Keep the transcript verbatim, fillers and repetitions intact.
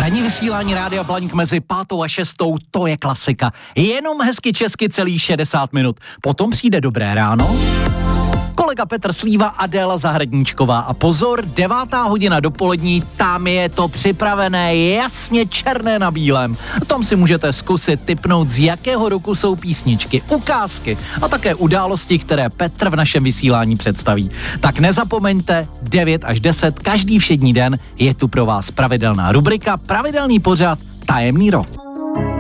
Ranní vysílání Rádia Blaník mezi pátou a šestou, to je klasika. Jenom hezky česky celých šedesát minut. Potom přijde Dobré ráno, kolega Petr Slíva, Adéla Zahradníčková a pozor, devátá hodina dopolední, tam je to připravené jasně černé na bílém. Tam si můžete zkusit tipnout, z jakého roku jsou písničky, ukázky a také události, které Petr v našem vysílání představí. Tak nezapomeňte, devět až deset, každý všední den je tu pro vás pravidelná rubrika, pravidelný pořad Tajemný rok.